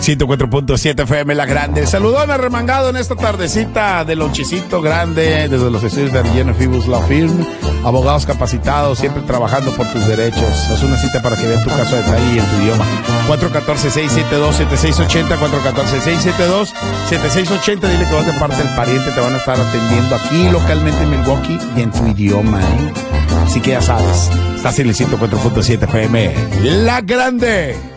104.7 FM La Grande. Saludón arremangado en esta tardecita de lonchecito grande desde los estudios de Arellano Fibus Law Firm. Abogados capacitados, siempre trabajando por tus derechos. Haz una cita para que vean tu caso de detalle y en tu idioma. 414-672-7680, 414-672-7680. Dile que vas de parte del pariente, te van a estar atendiendo aquí localmente en Milwaukee y en tu idioma, ¿eh? Así que ya sabes, estás en el 104.7 FM La Grande.